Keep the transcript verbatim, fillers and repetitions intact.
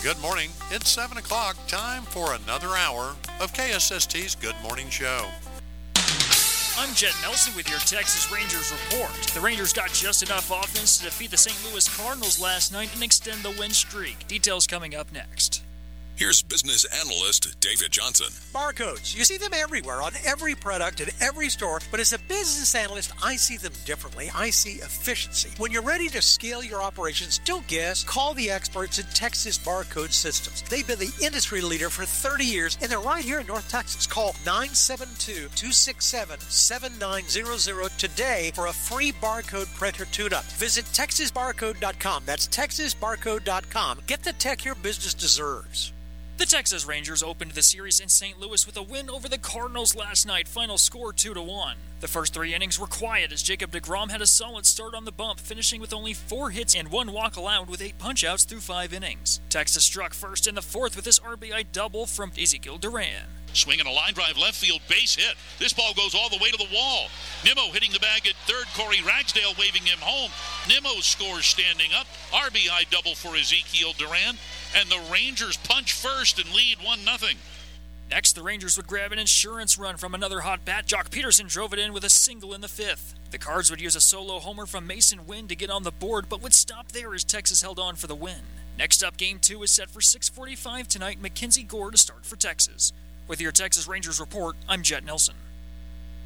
Good morning. It's seven o'clock. Time for another hour of K S S T's Good Morning Show. I'm Jet Nelson with your Texas Rangers report. The Rangers got just enough offense to defeat the Saint Louis Cardinals last night and extend the win streak. Details coming up next. Here's business analyst David Johnson. Barcodes. You see them everywhere on every product in every store, but as a business analyst, I see them differently. I see efficiency. When you're ready to scale your operations, don't guess. Call the experts at Texas Barcode Systems. They've been the industry leader for thirty years, and they're right here in North Texas. Call nine seven two, two six seven, seven nine zero zero today for a free barcode printer tune-up. Visit texas barcode dot com. That's texas barcode dot com. Get the tech your business deserves. The Texas Rangers opened the series in Saint Louis with a win over the Cardinals last night, final score two to one. The first three innings were quiet as Jacob deGrom had a solid start on the bump, finishing with only four hits and one walk allowed with eight punch-outs through five innings. Texas struck first in the fourth with this R B I double from Ezekiel Duran. Swinging a line drive left field, base hit. This ball goes all the way to the wall. Nimmo hitting the bag at third. Corey Ragsdale waving him home. Nimmo scores standing up. R B I double for Ezekiel Duran. And the Rangers punch first and lead one nothing. Next, the Rangers would grab an insurance run from another hot bat. Jock Peterson drove it in with a single in the fifth. The Cards would use a solo homer from Mason Wynn to get on the board, but would stop there as Texas held on for the win. Next up, Game two is set for six forty-five tonight. Mackenzie Gore to start for Texas. With your Texas Rangers report, I'm Jet Nelson.